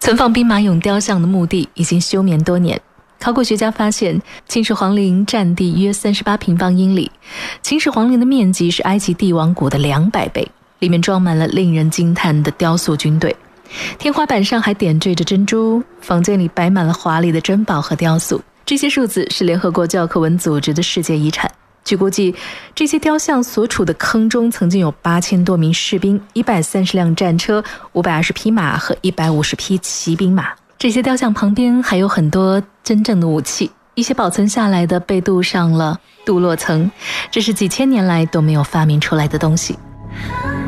存放兵马俑雕像的墓地已经休眠多年。考古学家发现，秦始皇陵占地约38平方英里，秦始皇陵的面积是埃及帝王谷的200倍，里面装满了令人惊叹的雕塑军队。天花板上还点缀着珍珠，房间里摆满了华丽的珍宝和雕塑。这些数字是联合国教科文组织的世界遗产。据估计，这些雕像所处的坑中曾经有8000多名士兵、130辆战车、520匹马和150匹骑兵马。这些雕像旁边还有很多真正的武器，一些保存下来的被镀上了镀铬层，这是几千年来都没有发明出来的东西。